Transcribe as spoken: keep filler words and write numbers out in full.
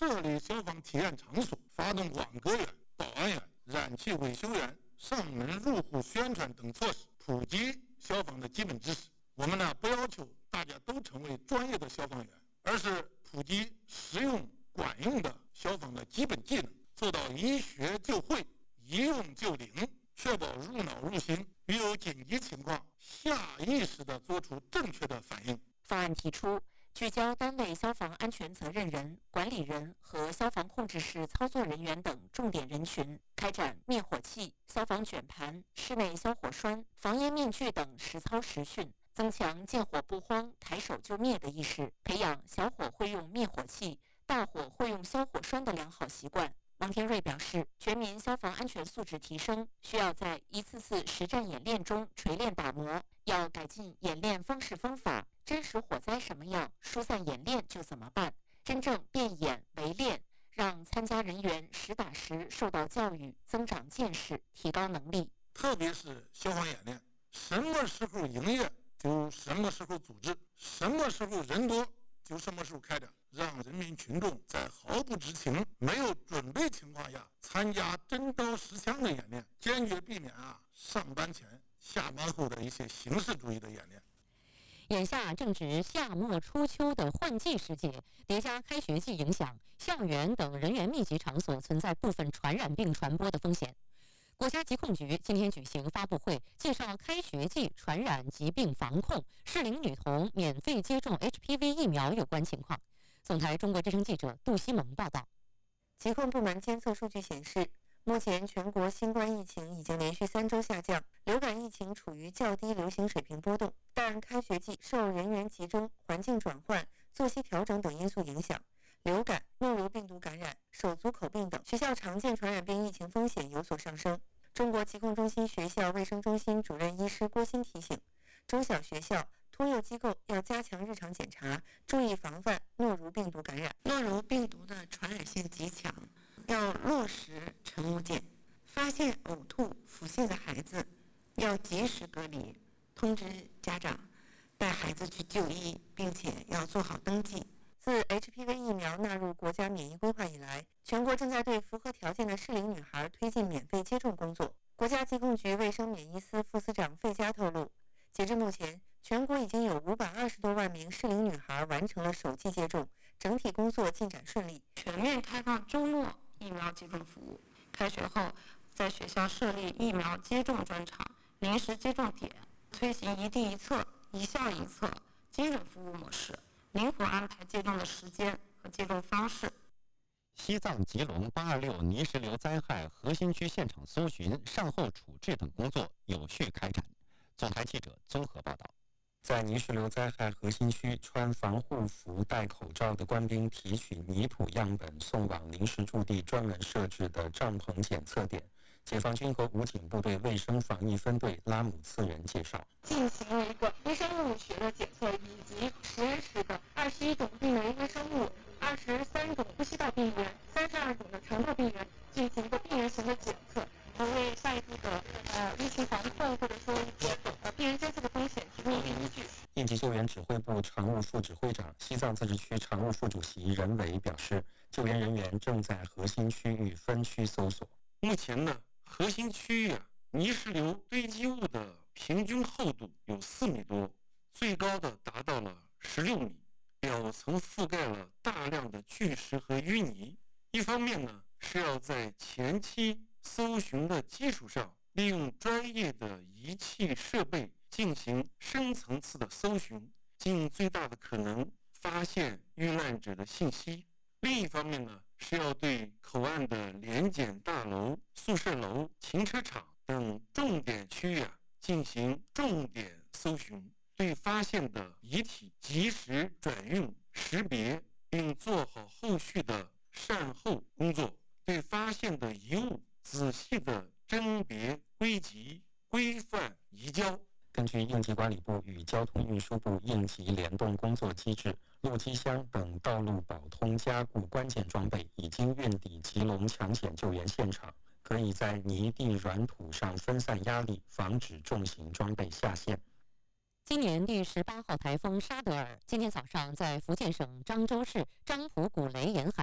设立消防体验场所，发动网格员、保安员、燃气维修员上门入户宣传等措施，普及消防的基本知识。我们呢不要求大家都成为专业的消防员，而是普及实用管用的消防的基本技能，做到一学就会，一用就灵，确保入脑入心，遇有紧急情况下意识地做出正确的反应。 方案提出，聚焦单位消防安全责任人、管理人和消防控制室操作人员等重点人群，开展灭火器、消防卷盘、室内消火栓、防烟面具等实操实训，增强见火不慌、抬手就灭的意识，培养小火会用灭火器、大火会用消火栓的良好习惯。王天瑞表示，全民消防安全素质提升，需要在一次次实战演练中锤炼打磨，要改进演练方式方法，真实火灾什么样，疏散演练就怎么办，真正变演为练，让参加人员实打实受到教育，增长见识，提高能力。 特别是消防演练，什么时候营业就什么时候组织，什么时候人多就什么时候开展，让人民群众在毫不知情、没有准备情况下参加真刀实枪的演练，坚决避免啊上班前、下班后的一些形式主义的演练。 眼下正值夏末初秋的换季时节，叠加开学季影响，校园等人员密集场所存在部分传染病传播的风险。国家疾控局今天举行发布会，介绍开学季传染疾病防控、适龄女童免费接种 H P V 疫苗有关情况。总台中国之声记者杜西蒙报道。疾控部门监测数据显示，目前全国新冠疫情已经连续三周下降，流感疫情处于较低流行水平波动，但开学季受人员集中、环境转换、作息调整等因素影响，流感、诺如病毒感染、手足口病等学校常见传染病疫情风险有所上升。中国疾控中心学校卫生中心主任医师郭鑫提醒，中小学校、托幼机构要加强日常检查，注意防范诺如病毒感染。诺如病毒的传染性极强，要落实晨午检，发现呕吐、腹泻的孩子要及时隔离，通知家长带孩子去就医，并且要做好登记。自 H P V 疫苗纳入国家免疫规划以来，全国正在对符合条件的适龄女孩推进免费接种工作。国家疾控局卫生免疫司副司长费佳透露，截至目前，全国已经有五百二十多万名适龄女孩完成了首剂接种，整体工作进展顺利。全面开放周末疫苗接种服务，开学后在学校设立疫苗接种专场、临时接种点，推行一地一策、一校一策精准服务模式，灵活安排接种的时间和接种方式。 西藏吉隆八二六泥石流灾害核心区现场搜寻、善后处置等工作有序开展。总台记者综合报道。 在泥石流灾害核心区，穿防护服、戴口罩的官兵提取泥土样本，送往临时驻地专门设置的帐篷检测点。解放军和武警部队卫生防疫分队拉姆次人介绍， 进行了一个微生物学的检测，以及实验室的二十一种病原微生物、二十三种呼吸道病原、三十二种的肠道病原进行一个病原型的检测，为下一步的呃疫情防控或者说一个呃病原监测的风险提供一个依据。 应急救援指挥部常务副指挥长、西藏自治区常务副主席任伟表示，救援人员正在核心区域分区搜索。 目前呢，核心区域啊，泥石流堆积物的平均厚度有四米多，最高的达到了十六米，表层覆盖了大量的巨石和淤泥。一方面呢，是要在前期搜寻的基础上，利用专业的仪器设备进行深层次的搜寻，尽最大的可能发现遇难者的信息。另一方面呢，是要对口岸的联检大楼、宿舍楼、停车场等重点区域啊进行重点搜寻，对发现的遗体及时转运识别，并做好后续的善后工作，对发现的遗物仔细的甄别归集、规范移交。 根据应急管理部与交通运输部应急联动工作机制，路基箱等道路保通加固关键装备已经运抵吉隆抢险救援现场，可以在泥地软土上分散压力，防止重型装备下陷。 今年第十八号台风沙德尔今天早上在福建省漳州市漳浦古雷沿海